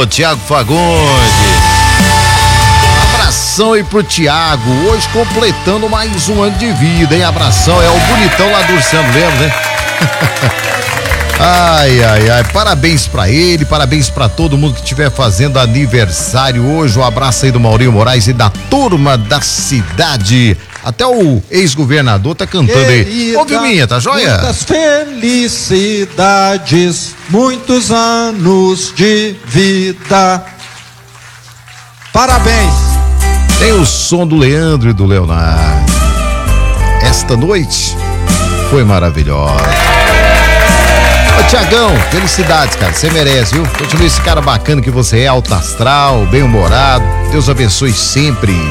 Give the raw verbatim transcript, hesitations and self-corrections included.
Ô, Tiago Fagundes. Abração aí pro Tiago, hoje completando mais um ano de vida, hein? Abração, é o bonitão lá do Urciano Lemos, né? Ai, ai, ai, parabéns pra ele, parabéns pra todo mundo que estiver fazendo aniversário hoje. Um abraço aí do Maurinho Moraes e da turma da cidade. Até o ex-governador tá cantando aí. Ô, Vilminha, tá joia? Muitas felicidades, muitos anos de vida. Parabéns. Tem o som do Leandro e do Leonardo. Esta noite foi maravilhosa. Ô, Tiagão, felicidades, cara, você merece, viu? Continue esse cara bacana que você é, alto astral, bem-humorado. Deus abençoe sempre.